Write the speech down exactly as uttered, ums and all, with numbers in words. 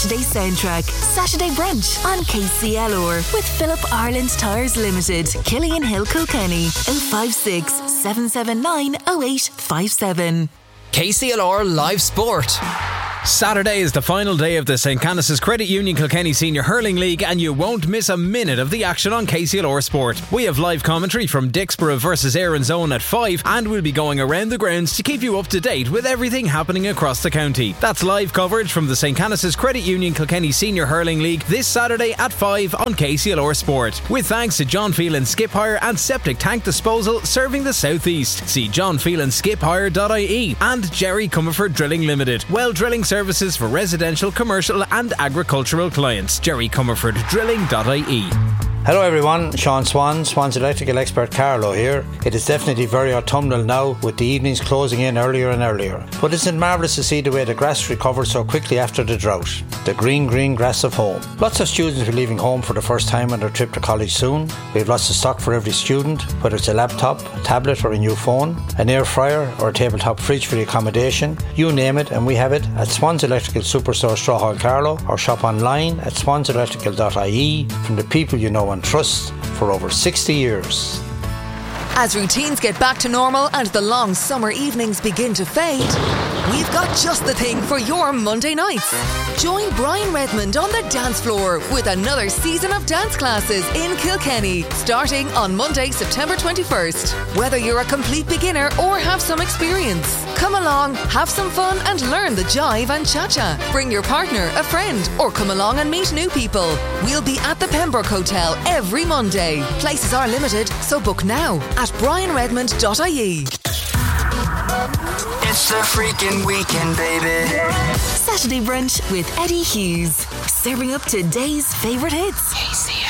Saturday soundtrack, Saturday Brunch on K C L R with Philip Ireland Tyres Limited, Killian Hill, Kilkenny, oh five six, seven seven nine, oh eight five seven. K C L R Live Sport. Saturday is the final day of the Saint Canice's Credit Union Kilkenny Senior Hurling League, and you won't miss a minute of the action on K C L R Sport. We have live commentary from Dixborough versus Erin's Own at five, and we'll be going around the grounds to keep you up to date with everything happening across the county. That's live coverage from the Saint Canice's Credit Union Kilkenny Senior Hurling League this Saturday at five on K C L R Sport. With thanks to John Phelan Skip Hire and Septic Tank Disposal serving the South East. See john phelan skip hire dot I E and Jerry Comerford Drilling Limited. Well drilling services for residential, commercial and agricultural clients. jerry comerford drilling dot I E. Hello everyone, Sean Swan, Swan's electrical expert Carlo here. It is definitely very autumnal now, with the evenings closing in earlier and earlier. But isn't it marvellous to see the way the grass recovered so quickly after the drought? The green, green grass of home. Lots of students will be leaving home for the first time on their trip to college soon. We have lots of stock for every student, whether it's a laptop, a tablet or a new phone, an air fryer or a tabletop fridge for the accommodation. You name it and we have it at Swan's Electrical Superstore Strawhall Carlow, or shop online at swans electrical dot I E from the people you know and trust for over sixty years. As routines get back to normal and the long summer evenings begin to fade, we've got just the thing for your Monday nights. Join Brian Redmond on the dance floor with another season of dance classes in Kilkenny, starting on Monday, September twenty-first. Whether you're a complete beginner or have some experience, come along, have some fun and learn the jive and cha-cha. Bring your partner, a friend, or come along and meet new people. We'll be at the Pembroke Hotel every Monday. Places are limited, so book now at brian redmond dot I E. It's the freaking weekend, baby. Saturday Brunch with Eddie Hughes, serving up today's favourite hits. K C